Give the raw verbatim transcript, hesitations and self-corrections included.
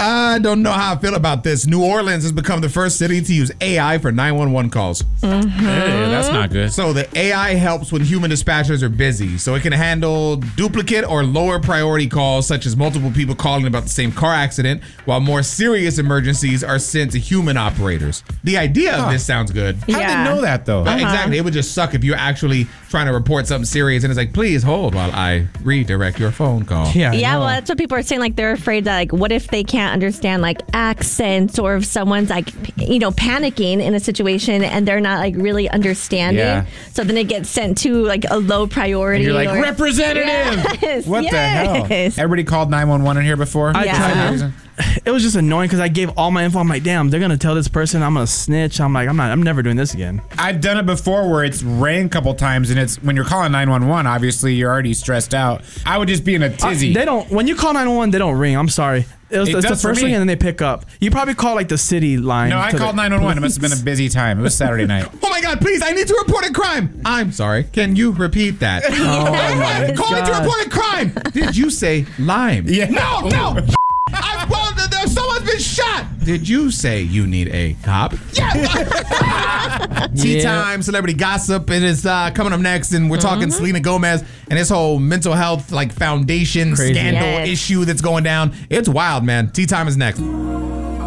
I don't know how I feel about this. New Orleans has become the first city to use A I for nine one one calls. Mm-hmm. Hey, that's not good. So the A I helps when human dispatchers are busy. So it can handle duplicate or lower priority calls, such as multiple people calling about the same car accident, while more serious emergencies are sent to human operators. The idea huh. of this sounds good. How yeah. did they know that, though? Uh-huh. Exactly. It would just suck if you're actually trying to report something serious and it's like, please hold while I redirect your phone call. Yeah, yeah well, that's what people are saying. Like, they're afraid that, like, what if they can't understand, like, accents, or if someone's, like, you know, panicking in a situation and they're not, like, really understanding. Yeah. So then it gets sent to, like, a low priority. And you're like, or, representative! Yes, what yes. the hell? Everybody called nine one one in here before? I yeah. tried. It was just annoying because I gave all my info. I'm like, damn, they're gonna tell this person I'm gonna snitch. I'm like, I'm not. I'm never doing this again. I've done it before where it's rang a couple times, and it's when you're calling nine one one. Obviously, you're already stressed out. I would just be in a tizzy. Uh, they don't. When you call nine one one, they don't ring. I'm sorry. It was, it it's the first ring, and then they pick up. You probably call like the city line. No, I called nine one one. It must have been a busy time. It was Saturday night. Oh my God! Please, I need to report a crime. I'm sorry. Can you repeat that? Oh my Call God. me to report a crime. Did you say lime? Yeah. No, no. I, well, there, someone's been shot. Did you say you need a cop? Yes. Tea yeah. time, celebrity gossip. It is uh, coming up next, and we're talking mm-hmm. Selena Gomez and this whole mental health like foundation Crazy. scandal yes. issue that's going down. It's wild, man. Tea time is next.